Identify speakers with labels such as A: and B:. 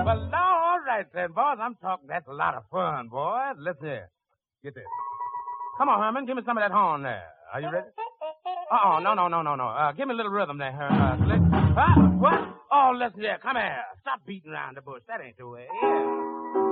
A: Well, all right then, boys. I'm talking. That's a lot of fun, boys. Listen here. Get this. Come on, Herman. Give me some of that horn there. Are you ready? No. Give me a little rhythm there, Slick. What? Oh, listen here. Come here. Stop beating around the bush. That ain't the way. Yeah.